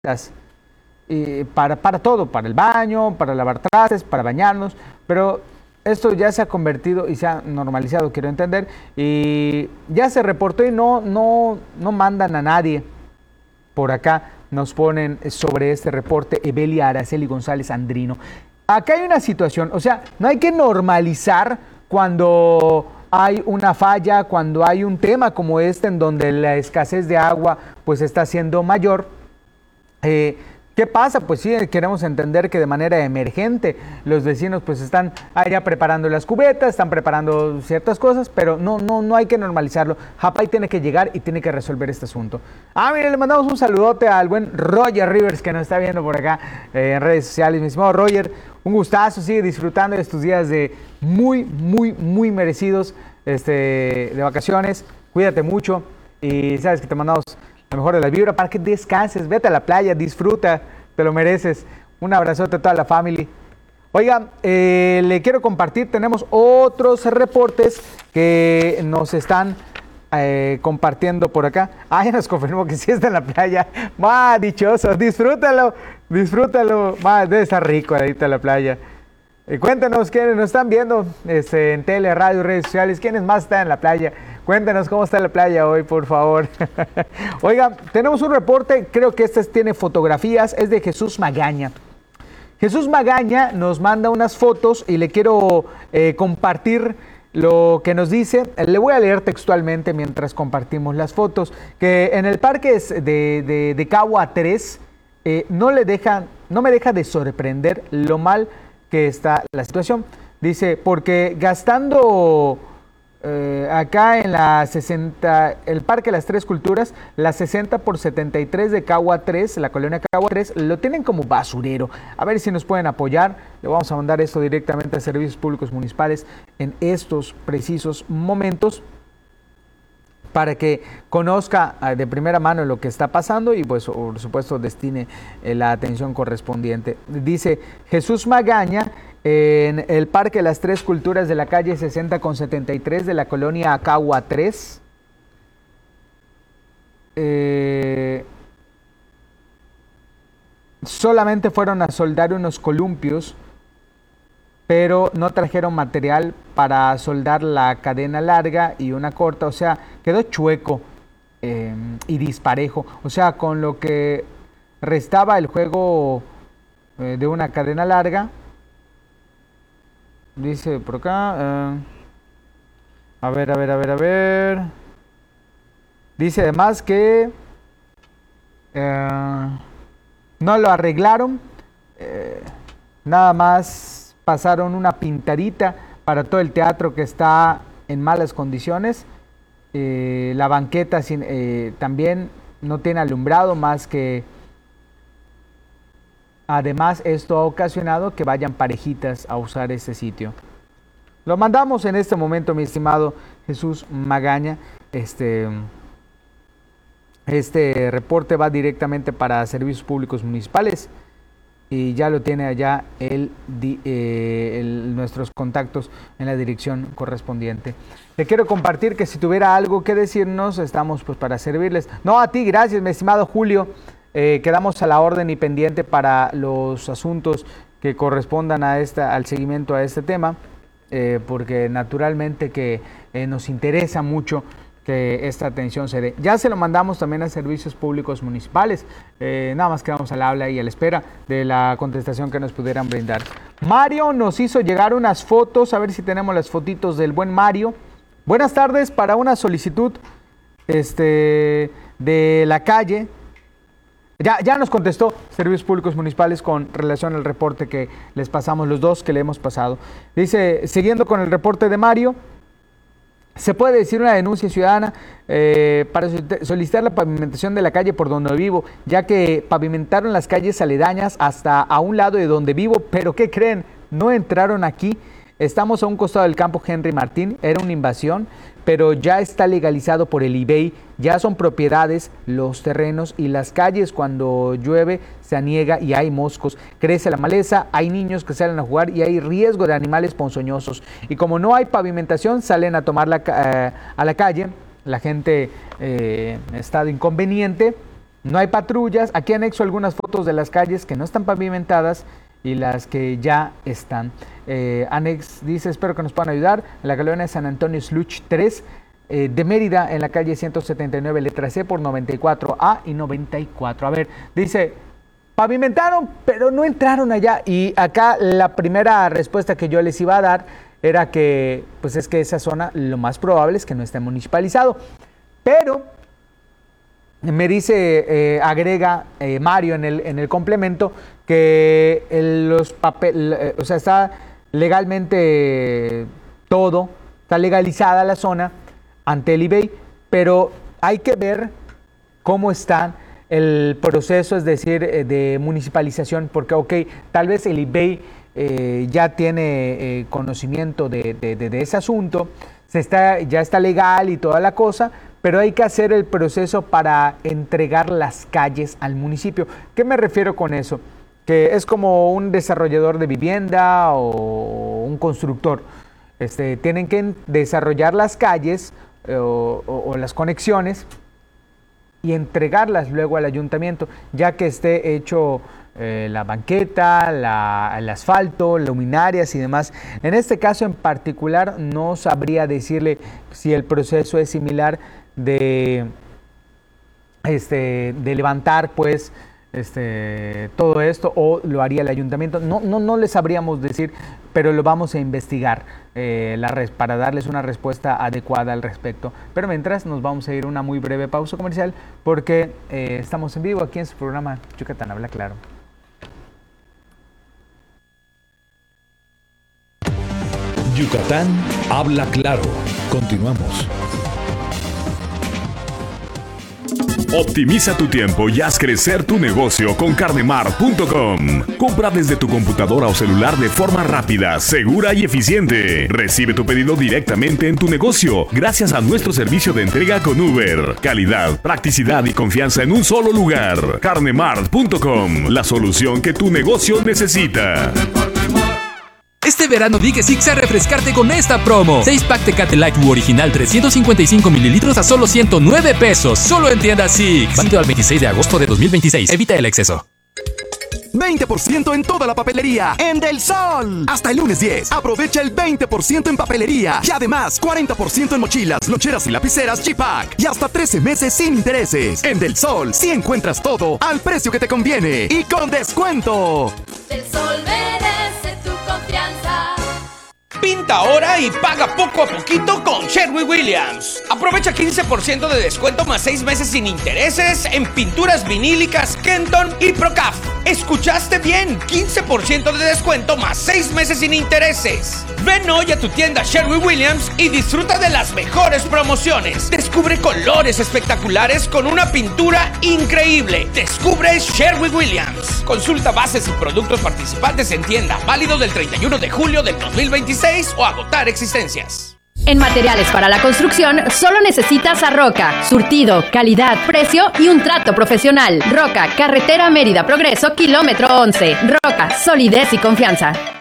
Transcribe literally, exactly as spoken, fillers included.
Y para, para todo, para el baño, para lavar trastes, para bañarnos, pero esto ya se ha convertido y se ha normalizado, quiero entender, y ya se reportó y no, no, no mandan a nadie. Por acá nos ponen sobre este reporte Evelia Araceli González Andrino. Acá hay una situación, o sea, no hay que normalizar cuando hay una falla, cuando hay un tema como este en donde la escasez de agua pues está siendo mayor. Eh, ¿Qué pasa? Pues sí, queremos entender que de manera emergente los vecinos pues están allá preparando las cubetas, están preparando ciertas cosas, pero no, no, no hay que normalizarlo. Japay tiene que llegar y tiene que resolver este asunto. Ah, mire, le mandamos un saludote al buen Roger Rivers que nos está viendo por acá eh, en redes sociales. Mi estimado Roger, un gustazo, sigue disfrutando de estos días de muy, muy, muy merecidos este, de vacaciones. Cuídate mucho y sabes que te mandamos la mejor de la vibra para que descanses, vete a la playa, disfruta, te lo mereces. Un abrazote a toda la familia. Oiga, eh, le quiero compartir, tenemos otros reportes que nos están eh, compartiendo por acá. Ah, ya nos confirmó que sí está en la playa. ¡Más dichoso! Disfrútalo, disfrútalo. Más, debe estar rico ahorita en la playa. Eh, cuéntanos quiénes nos están viendo este, en tele, radio, redes sociales, quiénes más están en la playa. Cuéntanos cómo está la playa hoy, por favor. Oiga, tenemos un reporte, creo que este tiene fotografías, es de Jesús Magaña. Jesús Magaña nos manda unas fotos y le quiero eh, compartir lo que nos dice. Le voy a leer textualmente mientras compartimos las fotos. Que en el parque de, de, de Cagua tres eh, no, le deja, no me deja de sorprender lo mal que está la situación. Dice, porque gastando... Eh, acá en la sesenta, el Parque de las Tres Culturas, la sesenta por setenta y tres de Cagua tres, la colonia Cagua tres, lo tienen como basurero. A ver si nos pueden apoyar. Le vamos a mandar esto directamente a Servicios Públicos Municipales en estos precisos momentos para que conozca de primera mano lo que está pasando y pues por supuesto destine la atención correspondiente. Dice Jesús Magaña en el Parque de las Tres Culturas de la calle sesenta con setenta y tres de la colonia Cagua tres. Eh, solamente fueron a soldar unos columpios, pero no trajeron material para soldar la cadena larga y una corta, o sea, quedó chueco eh, y disparejo. O sea, con lo que restaba el juego eh, de una cadena larga, dice por acá, eh, a ver, a ver, a ver, a ver, dice además que eh, no lo arreglaron, eh, nada más pasaron una pintadita para todo el teatro que está en malas condiciones. Eh, la banqueta sin, eh, también no tiene alumbrado más que... Además, esto ha ocasionado que vayan parejitas a usar este sitio. Lo mandamos en este momento, mi estimado Jesús Magaña. Este, este reporte va directamente para Servicios Públicos Municipales. Y ya lo tiene allá el, eh, el, nuestros contactos en la dirección correspondiente. Te quiero compartir que si tuviera algo que decirnos, estamos pues para servirles. No, a ti, gracias, mi estimado Julio. Eh, quedamos a la orden y pendiente para los asuntos que correspondan a esta, al seguimiento a este tema, eh, porque naturalmente que eh, nos interesa mucho que esta atención se dé. Ya se lo mandamos también a Servicios Públicos Municipales, eh, nada más quedamos al habla y a la espera de la contestación que nos pudieran brindar. Mario nos hizo llegar unas fotos, a ver si tenemos las fotitos del buen Mario. Buenas tardes, para una solicitud este, de la calle. Ya, ya nos contestó Servicios Públicos Municipales con relación al reporte que les pasamos, los dos que le hemos pasado. Dice, siguiendo con el reporte de Mario, se puede decir una denuncia ciudadana eh, para solicitar la pavimentación de la calle por donde vivo, ya que pavimentaron las calles aledañas hasta a un lado de donde vivo, pero ¿qué creen? No entraron aquí. Estamos a un costado del campo Henry Martín, era una invasión, pero ya está legalizado por el I B E I, ya son propiedades los terrenos y las calles cuando llueve se aniega y hay moscos, crece la maleza, hay niños que salen a jugar y hay riesgo de animales ponzoñosos. Y como no hay pavimentación, salen a tomar la, eh, a la calle, la gente eh, está de inconveniente no hay patrullas. Aquí anexo algunas fotos de las calles que no están pavimentadas y las que ya están. Eh, Anex dice, espero que nos puedan ayudar. En la colonia San Antonio Sluch tres eh, de Mérida, en la calle ciento setenta y nueve, letra C, por noventa y cuatro A y noventa y cuatro. A ver, dice, pavimentaron, pero no entraron allá. Y acá la primera respuesta que yo les iba a dar era que, pues es que esa zona lo más probable es que no esté municipalizado. Pero me dice, eh, agrega eh, Mario en el, en el complemento, que el, los papeles, eh, o sea, está legalmente todo, está legalizada la zona ante el I B E I, pero hay que ver cómo está el proceso, es decir, eh, de municipalización, porque, ok, tal vez el I B E I eh, ya tiene eh, conocimiento de, de, de, de ese asunto, se está, ya está legal y toda la cosa, pero hay que hacer el proceso para entregar las calles al municipio. ¿Qué me refiero con eso? Que es como un desarrollador de vivienda o un constructor. Este, tienen que desarrollar las calles eh, o, o, o las conexiones y entregarlas luego al ayuntamiento, ya que esté hecho eh, la banqueta, la, el asfalto, luminarias y demás. En este caso en particular no sabría decirle si el proceso es similar de, este, de levantar pues este, todo esto o lo haría el ayuntamiento. No, no, no les sabríamos decir, pero lo vamos a investigar eh, la res, para darles una respuesta adecuada al respecto. Pero mientras nos vamos a ir a una muy breve pausa comercial porque eh, estamos en vivo aquí en su programa Yucatán Habla Claro. Yucatán Habla Claro. Continuamos. Optimiza tu tiempo y haz crecer tu negocio con carnemart punto com. Compra desde tu computadora o celular de forma rápida, segura y eficiente. Recibe tu pedido directamente en tu negocio gracias a nuestro servicio de entrega con Uber. Calidad, practicidad y confianza en un solo lugar. carnemart punto com, la solución que tu negocio necesita. Este verano di que sí a refrescarte con esta promo. seis pack Tecate Light U original trescientos cincuenta y cinco mililitros a solo ciento nueve pesos. Solo en tiendas Six. Válido al veintiséis de agosto de dos mil veintiséis. Evita el exceso. veinte por ciento en toda la papelería en Del Sol. Hasta el lunes diez. Aprovecha el veinte por ciento en papelería. Y además, cuarenta por ciento en mochilas, loncheras y lapiceras G-Pack. Y hasta trece meses sin intereses. En Del Sol, sí encuentras todo al precio que te conviene. Y con descuento. Del Sol merece tu confianza. Pinta ahora y paga poco a poquito con Sherwin Williams. Aprovecha quince por ciento de descuento más seis meses sin intereses en pinturas vinílicas Kenton y Procaf. ¿Escuchaste bien? quince por ciento de descuento más seis meses sin intereses. Ven hoy a tu tienda Sherwin Williams y disfruta de las mejores promociones. Descubre colores espectaculares con una pintura increíble. Descubre Sherwin Williams. Consulta bases y productos participantes en tienda. Válido del treinta y uno de julio del dos mil veintiséis o agotar existencias. En materiales para la construcción, solo necesitas a Roca. Surtido, calidad, precio y un trato profesional. Roca, carretera Mérida Progreso, kilómetro once. Roca, solidez y confianza.